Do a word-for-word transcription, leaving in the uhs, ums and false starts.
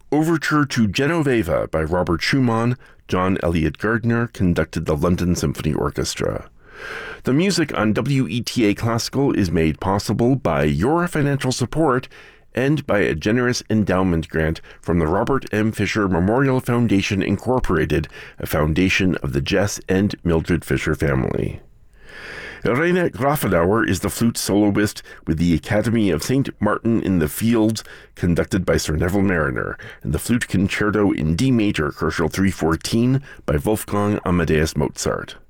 Overture to Genoveva by Robert Schumann. John Eliot Gardiner conducted the London Symphony Orchestra. The music on W E T A Classical is made possible by your financial support and by a generous endowment grant from the Robert M. Fisher Memorial Foundation, Incorporated, a foundation of the Jess and Mildred Fisher family. Irene Grafenauer is the flute soloist with the Academy of Saint Martin in the Fields, conducted by Sir Neville Marriner, and the Flute Concerto in D major, Kochel three fourteen, by Wolfgang Amadeus Mozart.